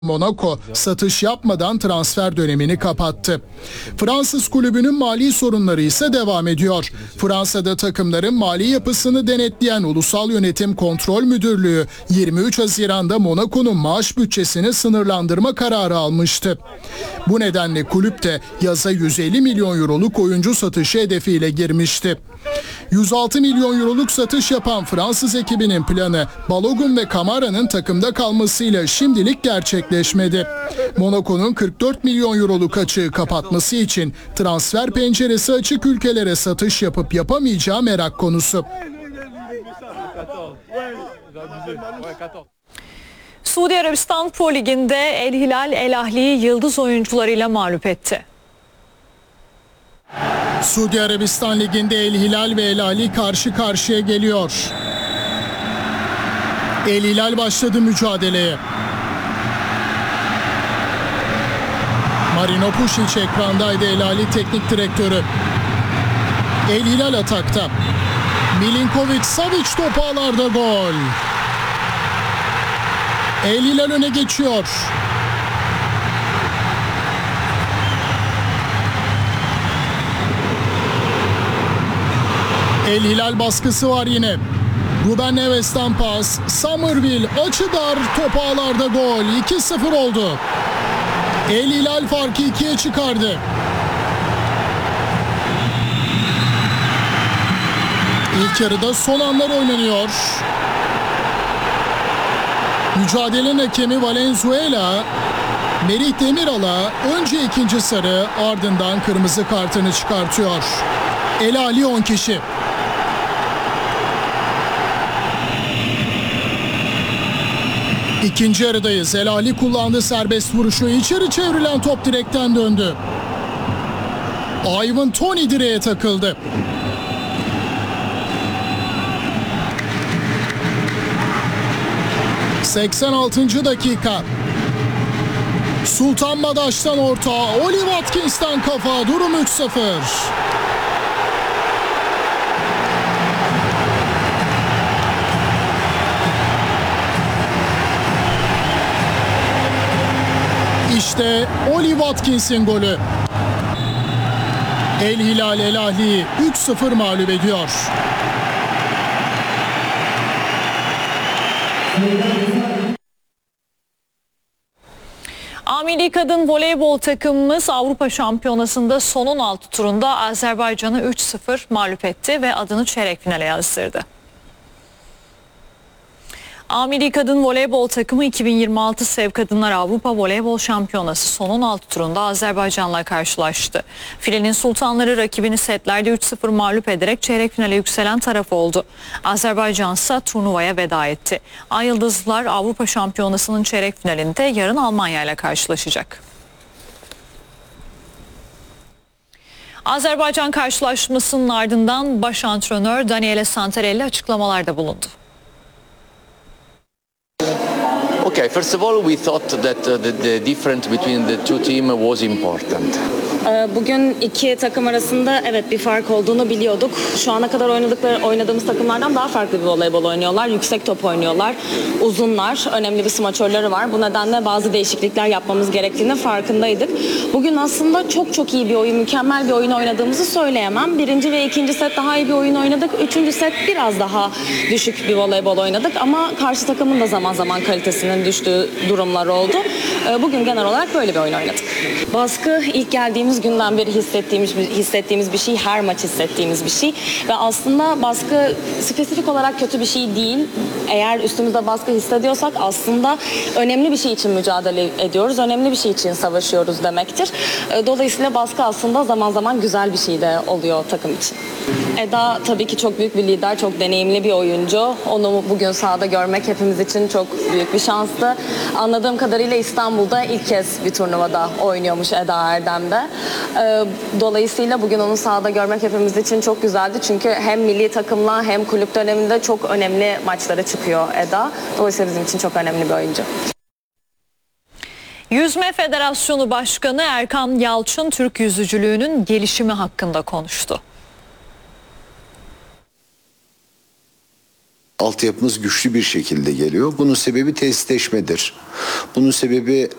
Monaco satış yapmadan transfer dönemini kapattı. Fransız kulübünün mali sorunları ise devam ediyor. Fransa'da takımların mali yapısını denetleyen Ulusal Yönetim Kontrol Müdürlüğü 23 Haziran'da Monaco'nun maaş bütçesini sınırlandırma kararı almıştı. Bu nedenle kulüp de yaza 150 milyon euroluk oyuncu satışı hedefiyle girmişti. 106 milyon euroluk satış yapan Fransız ekibinin planı Balogun ve Camara'nın takımda kalmasıyla şimdilik gerçekleşmedi. Monaco'nun 44 milyon euroluk açığı kapatması için transfer penceresi açık ülkelere satış yapıp yapamayacağı merak konusu. Suudi Arabistan Pro Ligi'nde El Hilal El Ahli'yi yıldız oyuncularıyla mağlup etti. Suudi Arabistan Ligi'nde El Hilal ve El Ahli karşı karşıya geliyor. El Hilal başladı mücadeleye. Marino Pušić ekrandaydı, El Ahli teknik direktörü. El Hilal atakta. Milinković Savić topu ağlarda, gol. El Hilal öne geçiyor. El Hilal baskısı var yine. Ruben Neves'ten pas. Summerville açı dar, top ağlarda, gol. 2-0 oldu. El Hilal farkı 2'ye çıkardı. İlk yarıda son anlar oynanıyor. Mücadelenin hakemi Valenzuela, Merih Demiral'a önce ikinci sarı, ardından kırmızı kartını çıkartıyor. El Ahli 10 kişi. İkinci yarıdayız. El Ahli kullandı serbest vuruşu. İçeri çevrilen top direkten döndü. Ivan Toney direğe takıldı. ...86. dakika. Sultan Madaş'tan orta. Oli Watkins'ten kafa. Durum 3-0. İşte Oli Watkins'in golü. El Hilal El Ahli'yi 3-0 mağlup ediyor. Milli kadın voleybol takımımız Avrupa Şampiyonası'nda son 16 turunda Azerbaycan'ı 3-0 mağlup etti ve adını çeyrek finale yazdırdı. Milli kadın voleybol takımı 2026 Sev Kadınlar Avrupa Voleybol Şampiyonası son 16 turunda Azerbaycan'la karşılaştı. Filenin sultanları rakibini setlerde 3-0 mağlup ederek çeyrek finale yükselen taraf oldu. Azerbaycan ise turnuvaya veda etti. Ay Yıldızlılar Avrupa Şampiyonası'nın çeyrek finalinde yarın Almanya ile karşılaşacak. Azerbaycan karşılaşmasının ardından baş antrenör Daniele Santarelli açıklamalarda bulundu. Okay, first of all, we thought that the difference between the two teams was important. Bugün iki takım arasında evet bir fark olduğunu biliyorduk. Şu ana kadar oynadığımız takımlardan daha farklı bir voleybol oynuyorlar. Yüksek top oynuyorlar. Uzunlar. Önemli bir smaçörleri var. Bu nedenle bazı değişiklikler yapmamız gerektiğini farkındaydık. Bugün aslında çok iyi bir oyun, mükemmel bir oyun oynadığımızı söyleyemem. Birinci ve ikinci set daha iyi bir oyun oynadık. Üçüncü set biraz daha düşük bir voleybol oynadık. Ama karşı takımın da zaman zaman kalitesinin düştüğü durumlar oldu. Bugün genel olarak böyle bir oyun oynadık. Baskı ilk geldiğimiz günden beri hissettiğimiz bir şey, her maç hissettiğimiz bir şey ve aslında baskı spesifik olarak kötü bir şey değil. Eğer üstümüzde baskı hissediyorsak aslında önemli bir şey için mücadele ediyoruz, önemli bir şey için savaşıyoruz demektir. Dolayısıyla baskı aslında zaman zaman güzel bir şey de oluyor takım için. Eda tabii ki çok büyük bir lider, çok deneyimli bir oyuncu. Onu bugün sahada görmek hepimiz için çok büyük bir şanstı. Anladığım kadarıyla İstanbul'da ilk kez bir turnuvada oynuyormuş Eda Erdem'de. Dolayısıyla bugün onu sahada görmek hepimiz için çok güzeldi. Çünkü hem milli takımla hem kulüp döneminde çok önemli maçlara çıkıyor Eda. Dolayısıyla bizim için çok önemli bir oyuncu. Yüzme Federasyonu Başkanı Erkan Yalçın Türk yüzücülüğünün gelişimi hakkında konuştu. altyapımız güçlü bir şekilde geliyor. Bunun sebebi tesisleşmedir. Bunun sebebi